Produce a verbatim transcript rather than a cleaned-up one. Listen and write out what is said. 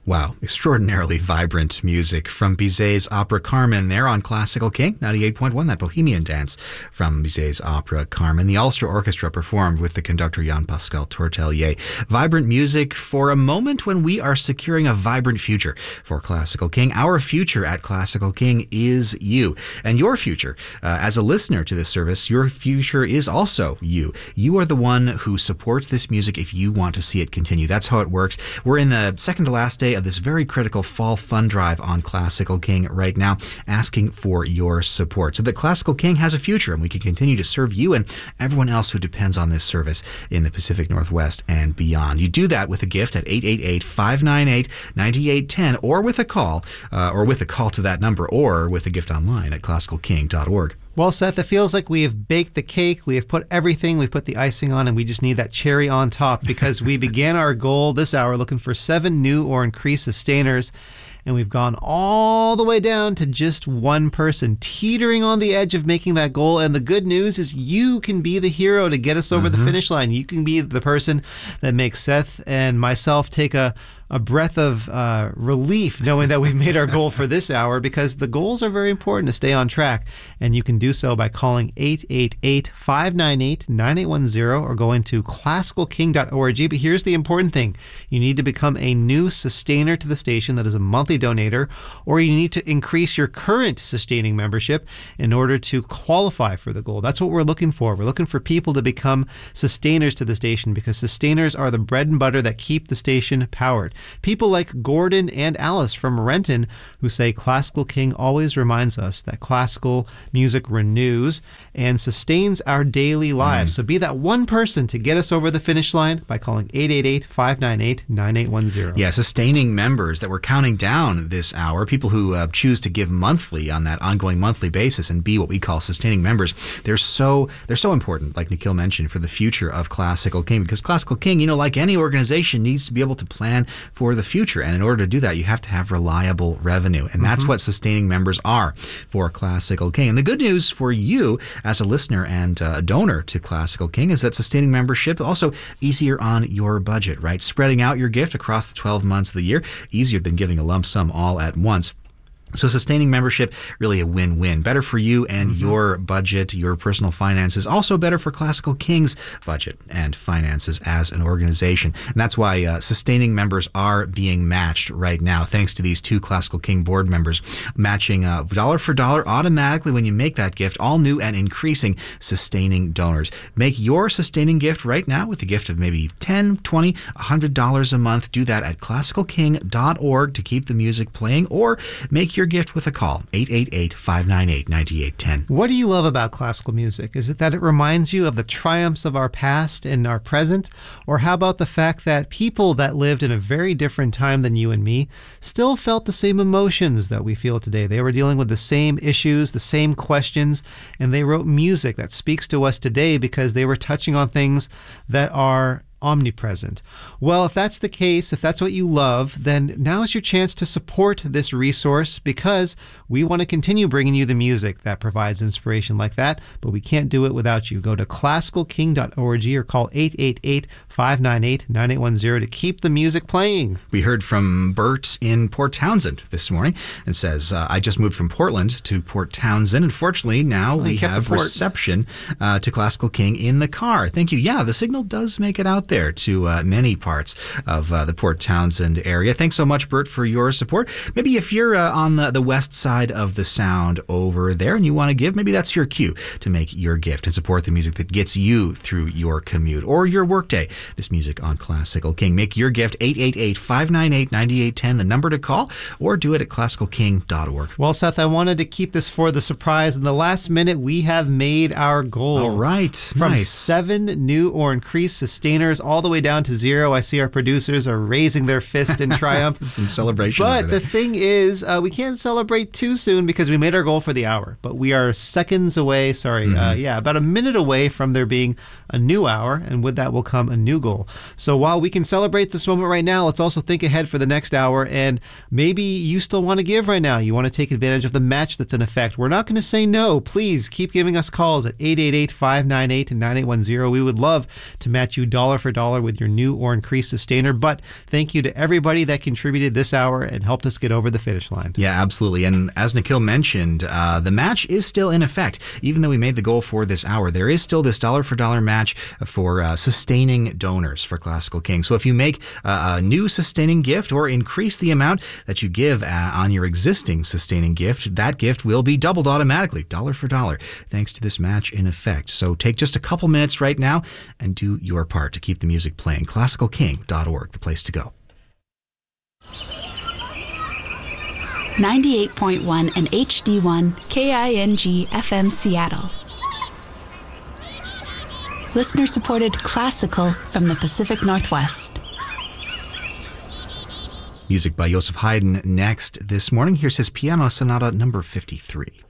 Wow, extraordinarily vibrant music from Bizet's opera Carmen there on Classical King ninety-eight point one, that Bohemian dance from Bizet's opera Carmen. The Ulster Orchestra performed with the conductor Jean-Pascal Tortelier. Vibrant music for a moment when we are securing a vibrant future for Classical King. Our future at Classical King is you. And your future, uh, as a listener to this service, your future is also you. You are the one who supports this music if you want to see it continue. That's how it works. We're in the second to last day of this very critical fall fund drive on Classical King right now, asking for your support so that Classical King has a future and we can continue to serve you and everyone else who depends on this service in the Pacific Northwest and beyond. You do that with a gift at eight eight eight, five nine eight, nine eight one zero or with a call, uh, or with a call to that number, or with a gift online at classical king dot org. Well, Seth, it feels like we have baked the cake, we have put everything, we put the icing on, and we just need that cherry on top because we began our goal this hour looking for seven new or increased sustainers, and we've gone all the way down to just one person, teetering on the edge of making that goal. And the good news is you can be the hero to get us over mm-hmm. the finish line. You can be the person that makes Seth and myself take a a breath of uh, relief knowing that we've made our goal for this hour, because the goals are very important to stay on track. And you can do so by calling eight eight eight, five nine eight, nine eight one zero or going to classical king dot org. But here's the important thing. You need to become a new sustainer to the station that is a monthly donator, or you need to increase your current sustaining membership in order to qualify for the goal. That's what we're looking for. We're looking for people to become sustainers to the station, because sustainers are the bread and butter that keep the station powered. People like Gordon and Alice from Renton, who say Classical King always reminds us that classical music renews and sustains our daily lives. Mm. So be that one person to get us over the finish line by calling eight eight eight, five nine eight, nine eight one zero. Yeah, sustaining members that we're counting down this hour, people who uh, choose to give monthly on that ongoing monthly basis and be what we call sustaining members. They're so they're so important, like Nikhil mentioned, for the future of Classical King, because Classical King, you know, like any organization, needs to be able to plan for the future. And in order to do that, you have to have reliable revenue. And that's mm-hmm. what sustaining members are for Classical King. And the good news for you as a listener and a donor to Classical King is that sustaining membership also easier on your budget, right? Spreading out your gift across the twelve months of the year, easier than giving a lump sum all at once. So sustaining membership, really a win-win. Better for you and mm-hmm. your budget, your personal finances. Also better for Classical King's budget and finances as an organization. And that's why uh, sustaining members are being matched right now, thanks to these two Classical King board members, matching uh, dollar for dollar automatically when you make that gift, all new and increasing sustaining donors. Make your sustaining gift right now with a gift of maybe ten, twenty, one hundred dollars a month. Do that at classical king dot org to keep the music playing, or make your gift with a call, eight eight eight, five nine eight, nine eight one zero. What do you love about classical music? Is it that it reminds you of the triumphs of our past and our present? Or how about the fact that people that lived in a very different time than you and me still felt the same emotions that we feel today? They were dealing with the same issues, the same questions, and they wrote music that speaks to us today because they were touching on things that are omnipresent. Well, if that's the case, if that's what you love, then now is your chance to support this resource, because we want to continue bringing you the music that provides inspiration like that, but we can't do it without you. Go to classical king dot org or call eight eight eight, five nine eight, nine eight one zero to keep the music playing. We heard from Bert in Port Townsend this morning and says, uh, I just moved from Portland to Port Townsend. Unfortunately, now well, we have reception uh, to Classical King in the car. Thank you. Yeah, the signal does make it out there to uh, many parts of uh, the Port Townsend area. Thanks so much, Bert, for your support. Maybe if you're uh, on the, the west side of the sound over there and you want to give, maybe that's your cue to make your gift and support the music that gets you through your commute or your workday. This music on Classical King. Make your gift, eight eight eight, five nine eight, nine eight one zero, the number to call, or do it at classical king dot org. Well, Seth, I wanted to keep this for the surprise. In the last minute, we have made our goal. All right. From nice. seven new or increased sustainers all the way down to zero. I see our producers are raising their fist in triumph. Some celebration. But the thing is, uh, we can't celebrate too soon because we made our goal for the hour. But we are seconds away, sorry, mm-hmm. uh, yeah, about a minute away from there being a new hour. And with that will come a new goal. So while we can celebrate this moment right now, let's also think ahead for the next hour. And maybe you still want to give right now. You want to take advantage of the match that's in effect. We're not going to say no. Please keep giving us calls at eight eight eight, five nine eight, nine eight one zero. We would love to match you dollar for for dollar with your new or increased sustainer. But thank you to everybody that contributed this hour and helped us get over the finish line. Yeah, absolutely. And as Nikhil mentioned, uh, the match is still in effect. Even though we made the goal for this hour, there is still this dollar for dollar match for uh, sustaining donors for Classical King. So if you make uh, a new sustaining gift or increase the amount that you give uh, on your existing sustaining gift, that gift will be doubled automatically, dollar for dollar, thanks to this match in effect. So take just a couple minutes right now and do your part to keep the music playing. classical king dot org, the place to go. ninety-eight point one and H D one K I N G F M Seattle. Listener-supported classical from the Pacific Northwest. Music by Joseph Haydn next this morning. Here's his Piano Sonata number fifty-three.